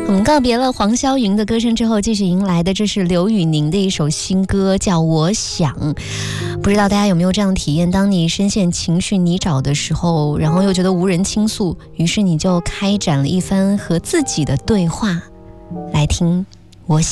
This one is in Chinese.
我们告别了黄霄云的歌声之后，继续迎来的这是刘宇宁的一首新歌，叫《我想》。不知道大家有没有这样的体验，当你深陷情绪泥沼的时候，然后又觉得无人倾诉，于是你就开展了一番和自己的对话。来听《我想》。